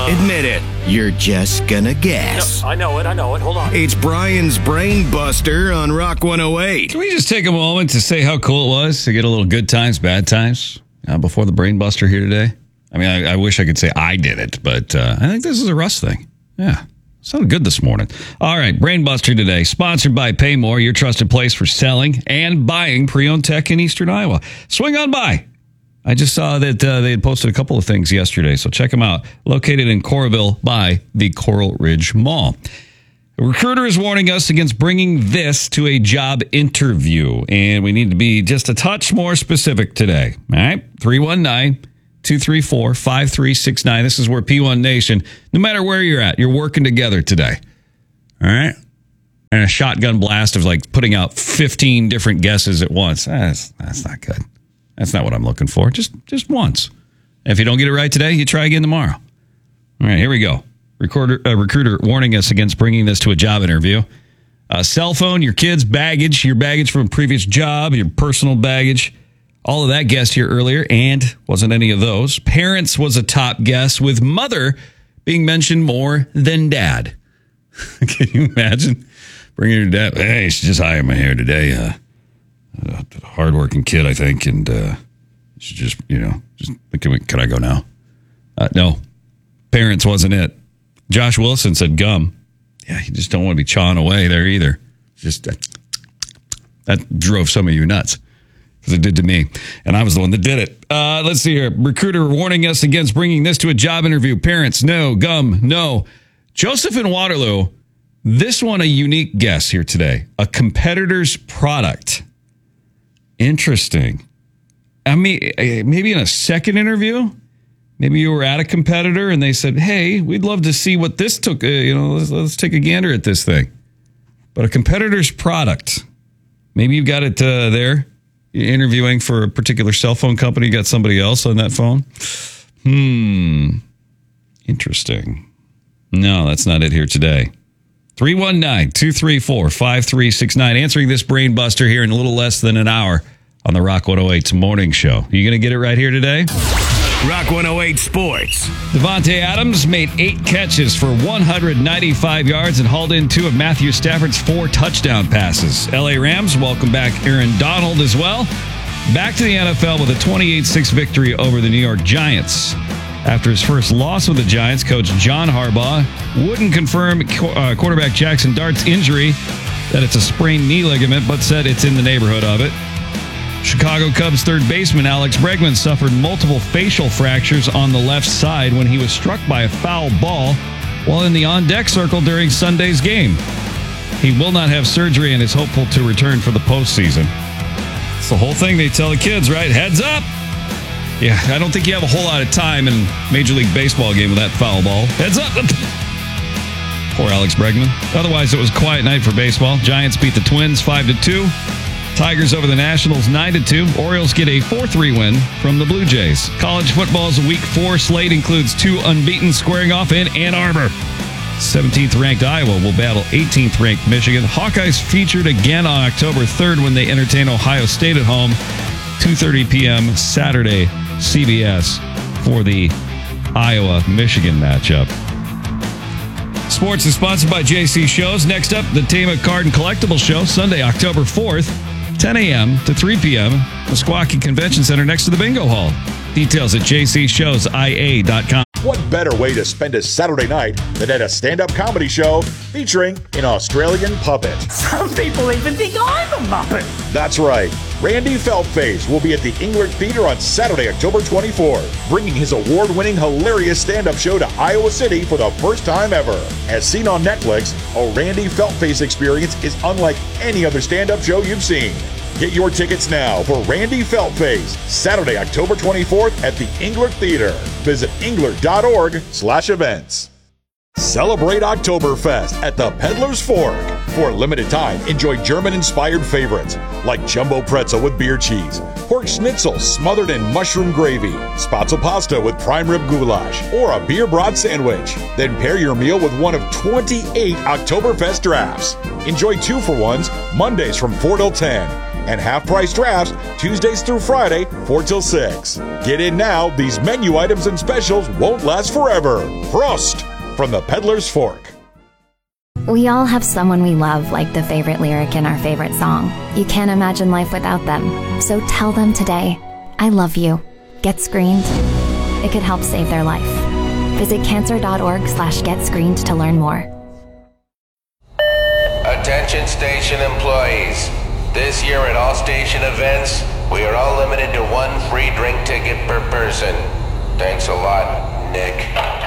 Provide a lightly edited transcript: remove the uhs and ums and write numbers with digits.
Admit it. You're just gonna guess. No, I know it. Hold on. It's Brian's Brain Buster on Rock 108. Can we just take a moment to say how cool it was to get a little good times, bad times before the Brain Buster here today? I mean, I wish I could say I did it, but I think this is a Russ thing. Yeah. Sounded good this morning. All right, Brain Buster today, sponsored by Paymore, your trusted place for selling and buying pre-owned tech in Eastern Iowa. Swing on by. I just saw that they had posted a couple of things yesterday, so check them out. Located in Coralville by the Coral Ridge Mall. A recruiter is warning us against bringing this to a job interview, and we need to be just a touch more specific today. All right, 319-234-5369. This is where P1 Nation, no matter where you're at, you're working together today. All right? And a shotgun blast of like putting out 15 different guesses at once. That's not good. That's not what I'm looking for. Just once. If you don't get it right today, you try again tomorrow. All right, here we go. Recruiter warning us against bringing this to a job interview. Cell phone, your kids' baggage, your baggage from a previous job, your personal baggage. All of that guessed here earlier, and wasn't any of those. Parents was a top guess, with mother being mentioned more than dad. Can you imagine bringing your dad? Hey, she just hired my hair today. A hardworking kid, I think, and she just can I go now? No, parents wasn't it. Josh Wilson said gum. Yeah, you just don't want to be chawing away there either. Just that drove some of you nuts. It did to me, and I was the one that did it. Let's see here. Recruiter warning us against bringing this to a job interview. Parents, no. Gum, no. Joseph in Waterloo, this one a unique guess here today. A competitor's product. Interesting. I mean, maybe in a second interview, maybe you were at a competitor and they said, hey, we'd love to see what this took. Let's take a gander at this thing. But a competitor's product. Maybe you got it there. You're interviewing for a particular cell phone company. You got somebody else on that phone. Interesting. No, that's not it here today. 319-234-5369. Answering this brain buster here in a little less than an hour on the Rock 108's morning show. You going to get it right here today? Rock 108 Sports. Devontae Adams made 8 catches for 195 yards and hauled in 2 of Matthew Stafford's 4 touchdown passes. LA Rams welcome back Aaron Donald as well. Back to the NFL with a 28-6 victory over the New York Giants. After his first loss with the Giants, coach John Harbaugh wouldn't confirm quarterback Jackson Dart's injury, that it's a sprained knee ligament, but said it's in the neighborhood of it. Chicago Cubs third baseman Alex Bregman suffered multiple facial fractures on the left side when he was struck by a foul ball while in the on-deck circle during Sunday's game. He will not have surgery and is hopeful to return for the postseason. It's the whole thing they tell the kids, right? Heads up! Yeah, I don't think you have a whole lot of time in Major League Baseball game with that foul ball. Heads up! Poor Alex Bregman. Otherwise, it was a quiet night for baseball. Giants beat the Twins 5-2. Tigers over the Nationals 9-2. Orioles get a 4-3 win from the Blue Jays. College football's Week 4 slate includes 2 unbeaten squaring off in Ann Arbor. 17th-ranked Iowa will battle 18th-ranked Michigan. Hawkeyes featured again on October 3rd when they entertain Ohio State at home. 2:30 p.m. Saturday, CBS, for the Iowa-Michigan matchup. Sports is sponsored by JC Shows. Next up, the Tama Card and Collectible Show, Sunday, October 4th, 10 a.m. to 3 p.m. Meskwaki Convention Center next to the Bingo Hall. Details at jcshowsia.com. What better way to spend a Saturday night than at a stand-up comedy show featuring an Australian puppet? Some people even think I'm a Muppet. That's right. Randy Feltface will be at the Englert Theater on Saturday, October 24th, bringing his award-winning hilarious stand-up show to Iowa City for the first time ever. As seen on Netflix, a Randy Feltface experience is unlike any other stand-up show you've seen. Get your tickets now for Randy Feltface, Saturday, October 24th at the Englert Theater. Visit englert.org/events. Celebrate Oktoberfest at the Peddler's Fork. For a limited time, enjoy German-inspired favorites like jumbo pretzel with beer cheese, pork schnitzel smothered in mushroom gravy, spatzel pasta with prime rib goulash, or a beer broth sandwich. Then pair your meal with one of 28 Oktoberfest drafts. Enjoy 2-for-1s Mondays from 4 till 10. and half-price drafts Tuesdays through Friday, 4 till 6. Get in now. These menu items and specials won't last forever. Prost from the Peddler's Fork. We all have someone we love, like the favorite lyric in our favorite song. You can't imagine life without them. So tell them today, I love you. Get screened. It could help save their life. Visit cancer.org/getscreened to learn more. Attention station employees. This year at all station events, we are all limited to one free drink ticket per person. Thanks a lot, Nick.